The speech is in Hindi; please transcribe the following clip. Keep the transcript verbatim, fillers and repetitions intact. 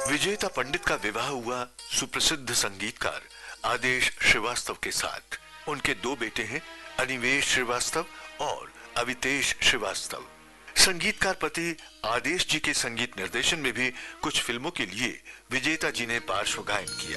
विजेता पंडित का विवाह हुआ सुप्रसिद्ध संगीतकार आदेश श्रीवास्तव के साथ। उनके दो बेटे हैं, अनिवेश श्रीवास्तव और अवितेश श्रीवास्तव। संगीतकार पति आदेश जी के संगीत निर्देशन में भी कुछ फिल्मों के लिए विजेता जी ने पार्श्व गायन किया।